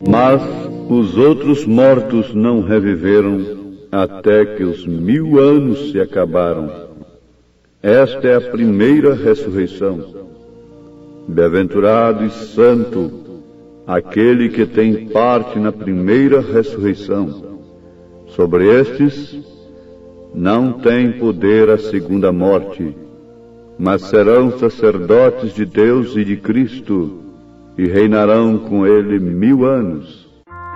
Mas os outros mortos não reviveram até que os 1000 anos se acabaram. Esta é a primeira ressurreição. Bem-aventurado e santo aquele que tem parte na primeira ressurreição. Sobre estes não tem poder a segunda morte, mas serão sacerdotes de Deus e de Cristo, e reinarão com ele 1000 anos.